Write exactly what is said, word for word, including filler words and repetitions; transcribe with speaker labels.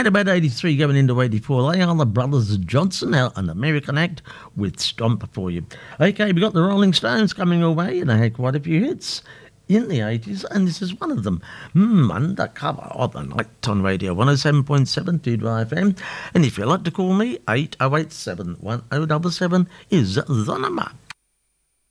Speaker 1: Around about eighty-three going into eighty-four, they are the Brothers Johnson, out an American act with Stomp for you. Okay, we got the Rolling Stones coming away, and they had quite a few hits in the eighties, and this is one of them. Hmm, Undercover of the Night on Radio one oh seven point seven Two Drive F M. And if you'd like to call me, eight oh eight seven, one oh seven seven is the number.